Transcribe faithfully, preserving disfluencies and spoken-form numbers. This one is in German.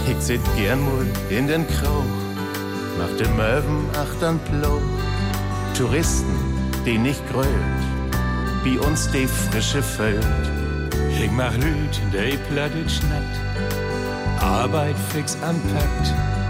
Ich sit gern mal in den Krauch, mach de Möwen achtern Ploch. Touristen, die nicht grölt, wie uns die frische Völt. Ich mach Lüt, die plattet schnackt, Arbeit fix anpackt,